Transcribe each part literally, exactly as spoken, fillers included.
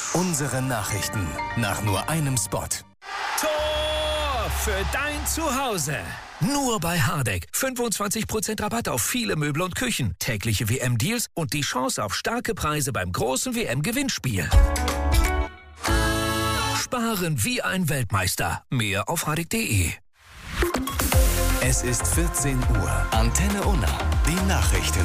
Unsere Nachrichten nach nur einem Spot. Tor für dein Zuhause. Nur bei Hardegg. fünfundzwanzig Prozent Rabatt auf viele Möbel und Küchen. Tägliche W M-Deals und die Chance auf starke Preise beim großen W M-Gewinnspiel. Sparen wie ein Weltmeister. Mehr auf hardegg punkt de. Es ist vierzehn Uhr. Antenne Unna. Die Nachrichten.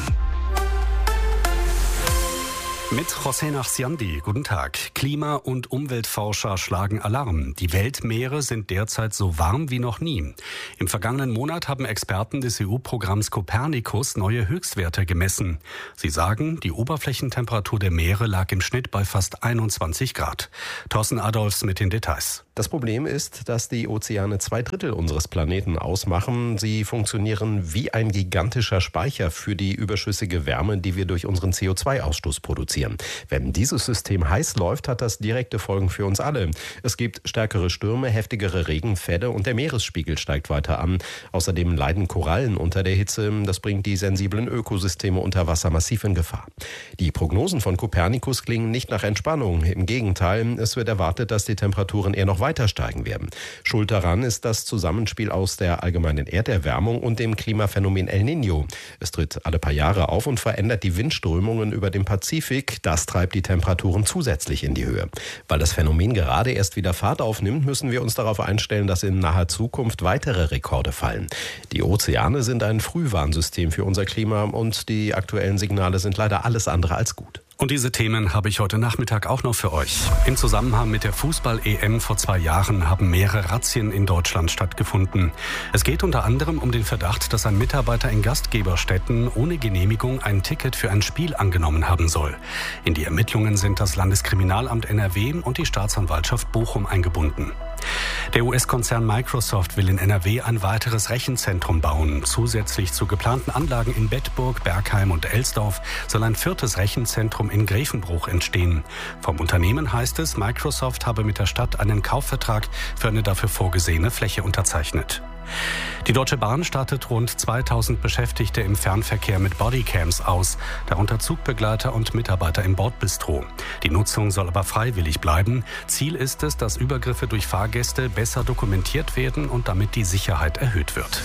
Mit José Nachsiandi. Guten Tag. Klima- und Umweltforscher schlagen Alarm. Die Weltmeere sind derzeit so warm wie noch nie. Im vergangenen Monat haben Experten des E U-Programms Copernicus neue Höchstwerte gemessen. Sie sagen, die Oberflächentemperatur der Meere lag im Schnitt bei fast einundzwanzig Grad. Thorsten Adolfs mit den Details. Das Problem ist, dass die Ozeane zwei Drittel unseres Planeten ausmachen. Sie funktionieren wie ein gigantischer Speicher für die überschüssige Wärme, die wir durch unseren C O zwei Ausstoß produzieren. Wenn dieses System heiß läuft, hat das direkte Folgen für uns alle. Es gibt stärkere Stürme, heftigere Regenfälle und der Meeresspiegel steigt weiter an. Außerdem leiden Korallen unter der Hitze. Das bringt die sensiblen Ökosysteme unter Wasser massiv in Gefahr. Die Prognosen von Copernicus klingen nicht nach Entspannung. Im Gegenteil, es wird erwartet, dass die Temperaturen eher noch weiter steigen werden. Schuld daran ist das Zusammenspiel aus der allgemeinen Erderwärmung und dem Klimaphänomen El Niño. Es tritt alle paar Jahre auf und verändert die Windströmungen über dem Pazifik. Das treibt die Temperaturen zusätzlich in die Höhe. Weil das Phänomen gerade erst wieder Fahrt aufnimmt, müssen wir uns darauf einstellen, dass in naher Zukunft weitere Rekorde fallen. Die Ozeane sind ein Frühwarnsystem für unser Klima und die aktuellen Signale sind leider alles andere als gut. Und diese Themen habe ich heute Nachmittag auch noch für euch. Im Zusammenhang mit der Fußball-E M vor zwei Jahren haben mehrere Razzien in Deutschland stattgefunden. Es geht unter anderem um den Verdacht, dass ein Mitarbeiter in Gastgeberstätten ohne Genehmigung ein Ticket für ein Spiel angenommen haben soll. In die Ermittlungen sind das Landeskriminalamt N R W und die Staatsanwaltschaft Bochum eingebunden. Der U S-Konzern Microsoft will in N R W ein weiteres Rechenzentrum bauen. Zusätzlich zu geplanten Anlagen in Bedburg, Bergheim und Elsdorf soll ein viertes Rechenzentrum in Grevenbruch entstehen. Vom Unternehmen heißt es, Microsoft habe mit der Stadt einen Kaufvertrag für eine dafür vorgesehene Fläche unterzeichnet. Die Deutsche Bahn startet rund zweitausend Beschäftigte im Fernverkehr mit Bodycams aus, darunter Zugbegleiter und Mitarbeiter im Bordbistro. Die Nutzung soll aber freiwillig bleiben. Ziel ist es, dass Übergriffe durch Fahrgäste besser dokumentiert werden und damit die Sicherheit erhöht wird.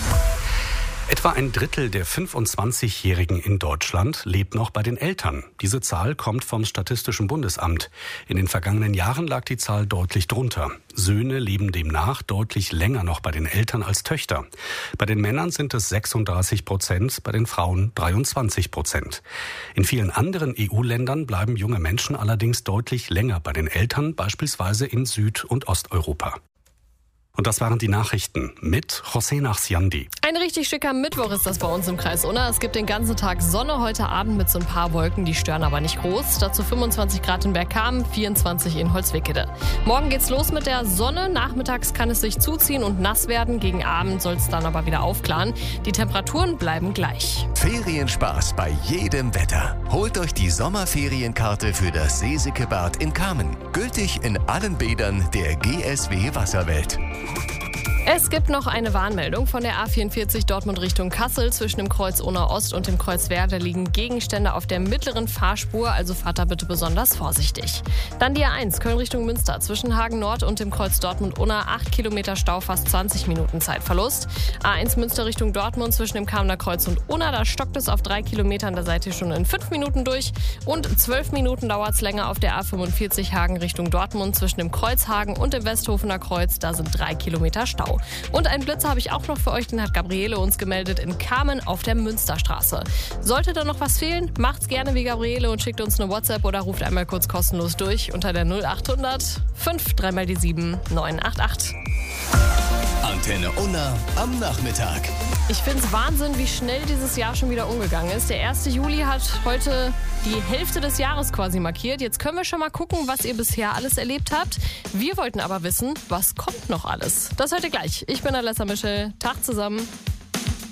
Etwa ein Drittel der fünfundzwanzigjährigen in Deutschland lebt noch bei den Eltern. Diese Zahl kommt vom Statistischen Bundesamt. In den vergangenen Jahren lag die Zahl deutlich drunter. Söhne leben demnach deutlich länger noch bei den Eltern als Töchter. Bei den Männern sind es sechsunddreißig Prozent, bei den Frauen dreiundzwanzig Prozent. In vielen anderen E U-Ländern bleiben junge Menschen allerdings deutlich länger bei den Eltern, beispielsweise in Süd- und Osteuropa. Und das waren die Nachrichten mit José Nachsiandi. Ein richtig schicker Mittwoch ist das bei uns im Kreis Unna. Es gibt den ganzen Tag Sonne heute Abend mit so ein paar Wolken, die stören aber nicht groß. Dazu fünfundzwanzig Grad in Bergkamen, vierundzwanzig in Holzwickede. Morgen geht's los mit der Sonne. Nachmittags kann es sich zuziehen und nass werden. Gegen Abend soll es dann aber wieder aufklaren. Die Temperaturen bleiben gleich. Ferienspaß bei jedem Wetter. Holt euch die Sommerferienkarte für das Seesikebad in Kamen. Gültig in allen Bädern der G S W Wasserwelt. Es gibt noch eine Warnmeldung von der A vierundvierzig Dortmund Richtung Kassel. Zwischen dem Kreuz Unna Ost und dem Kreuz Werder liegen Gegenstände auf der mittleren Fahrspur, also fahrt da bitte besonders vorsichtig. Dann die A eins Köln Richtung Münster. Zwischen Hagen Nord und dem Kreuz Dortmund Unna acht Kilometer Stau, fast zwanzig Minuten Zeitverlust. A eins Münster Richtung Dortmund zwischen dem Kamener Kreuz und Unna, da stockt es auf drei Kilometern, da seid ihr schon in fünf Minuten durch. Und zwölf Minuten dauert es länger auf der A fünfundvierzig Hagen Richtung Dortmund zwischen dem Kreuz Hagen und dem Westhofener Kreuz, da sind drei Kilometer Stau. Und einen Blitzer habe ich auch noch für euch, den hat Gabriele uns gemeldet in Kamen auf der Münsterstraße. Sollte da noch was fehlen, macht's gerne wie Gabriele und schickt uns eine WhatsApp oder ruft einmal kurz kostenlos durch unter der null achthundert fünf drei mal die sieben neun acht acht. Antenne Unna am Nachmittag. Ich finde es Wahnsinn, wie schnell dieses Jahr schon wieder umgegangen ist. Der erste Juli hat heute die Hälfte des Jahres quasi markiert. Jetzt können wir schon mal gucken, was ihr bisher alles erlebt habt. Wir wollten aber wissen, was kommt noch alles. Das heute gleich. Ich bin Alessa Michel. Tag zusammen.